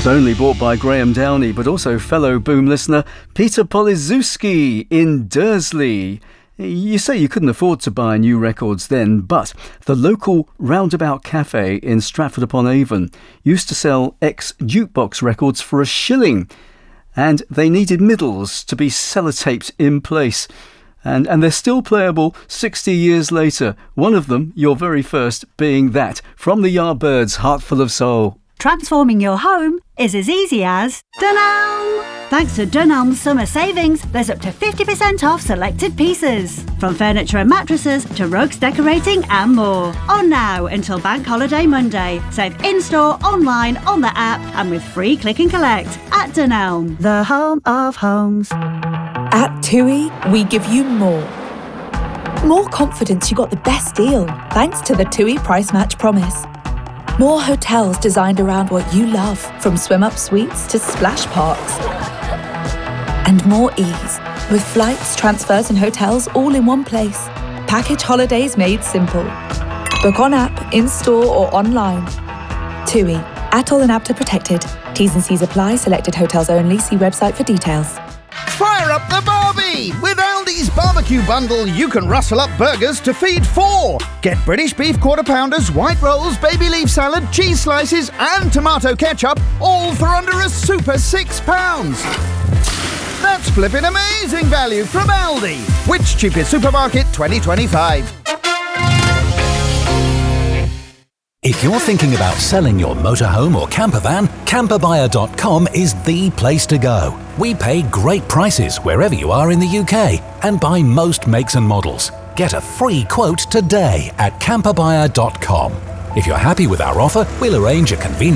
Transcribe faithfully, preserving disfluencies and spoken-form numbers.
Not only bought by Graham Downey, but also fellow Boom listener Peter Poliszewski in Dursley. You say you couldn't afford to buy new records then, but the local Roundabout Cafe in Stratford-upon-Avon used to sell ex-jukebox records for a shilling, and they needed middles to be sellotaped in place. And, and they're still playable sixty years later. One of them, your very first, being that from the Yardbirds' Heart Full of Soul. Transforming your home is as easy as Dunelm! Thanks to Dunelm's summer savings, there's up to fifty percent off selected pieces. From furniture and mattresses to rugs, decorating and more. On now until Bank Holiday Monday. Save in-store, online, on the app and with free click and collect at Dunelm, the home of homes. At TUI, we give you more. More confidence you got the best deal thanks to the TUI Price Match Promise. More hotels designed around what you love, from swim-up suites to splash parks. And more ease, with flights, transfers and hotels all in one place. Package holidays made simple. Book on app, in-store or online. TUI. Atoll and A B T A protected. T's and C's apply. Selected hotels only. See website for details. Fire up the Barbie! With Aldi's barbecue bundle, you can rustle up burgers to feed four. Get British beef quarter pounders, white rolls, baby leaf salad, cheese slices and tomato ketchup, all for under a super six pounds. That's flipping amazing value from Aldi. Which cheapest supermarket twenty twenty-five? If you're thinking about selling your motorhome or camper van, camper buyer dot com is the place to go. We pay great prices wherever you are in the U K and buy most makes and models. Get a free quote today at camper buyer dot com. If you're happy with our offer, we'll arrange a convenient